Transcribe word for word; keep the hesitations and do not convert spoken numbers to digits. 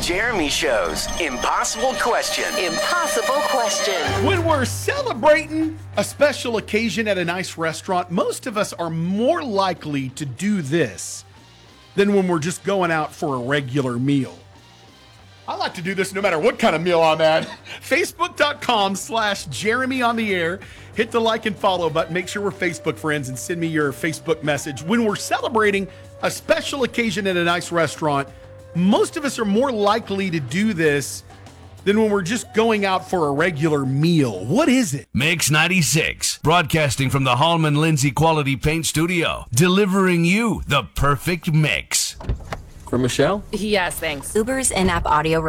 Jeremy Show's Impossible Question. Impossible question. When we're celebrating a special occasion at a nice restaurant, most of us are more likely to do this than when we're just going out for a regular meal. I like to do this no matter what kind of meal I'm at. Facebook.com slash Jeremy on the air. Hit the like and follow button. Make sure we're Facebook friends and send me your Facebook message. When we're celebrating a special occasion at a nice restaurant, most of us are more likely to do this than when we're just going out for a regular meal. What is it? Mix ninety-six, broadcasting from the Hallman Lindsay Quality Paint Studio, delivering you the perfect mix. For Michelle? Yes, thanks. Uber's in-app audio